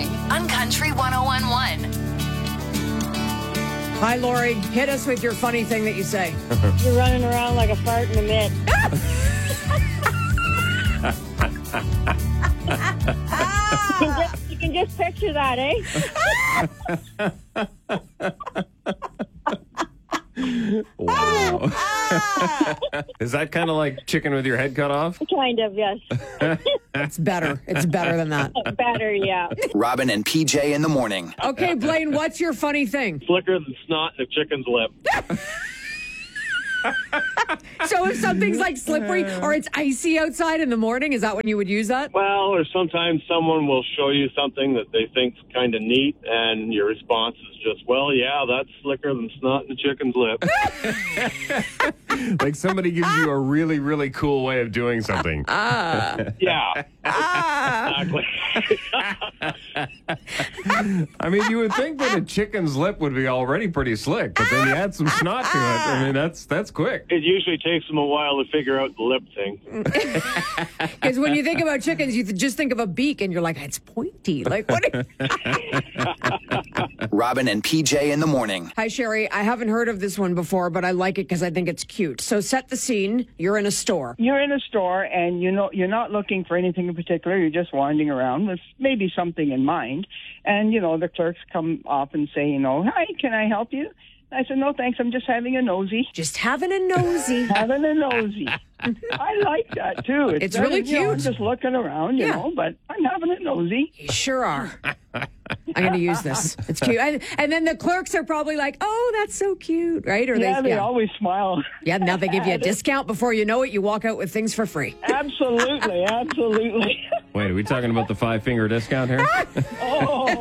Morning on Country 101.1. Hi, Lori. Hit us with your funny thing that you say. You're running around like a fart in a mitt. You can just picture that, eh? Wow. Is that kind of like chicken with your head cut off? Kind of, yes. It's better. It's better than that. Better, yeah. Robin and PJ in the morning. Okay, Blaine, what's your funny thing? Slicker than snot in a chicken's lip. So if something's like slippery or it's icy outside in the morning, is that when you would use that? Well, or sometimes someone will show you something that they think's kind of neat, and your response is just, well, yeah, that's slicker than snot in a chicken's lip. Like somebody gives you a really, really cool way of doing something. Yeah. Exactly. I mean, you would think that a chicken's lip would be already pretty slick, but then you add some snot to it. I mean, that's quick. It usually takes them a while to figure out the lip thing. Because when you think about chickens, you just think of a beak and you're like, it's pointy. Like, what? Robin and PJ in the morning. Hi, Sherry. I haven't heard of this one before, but I like it because I think it's cute. So set the scene. You're in a store. You're in a store and you're not looking for anything in particular. You're just wandering around with maybe something in mind. And, the clerks come up and say, hi, can I help you? I said, no, thanks. I'm just having a nosy. Just having a nosy. Having a nosy. I like that, too. It's really cute. I'm just looking around, you know, but I'm having a nosy. You sure are. I'm going to use this. It's cute. And then the clerks are probably like, oh, that's so cute, right? Or they always smile. Yeah, now they give you a discount. Before you know it, you walk out with things for free. Absolutely, absolutely. Wait, are we talking about the 5-finger discount here? Oh.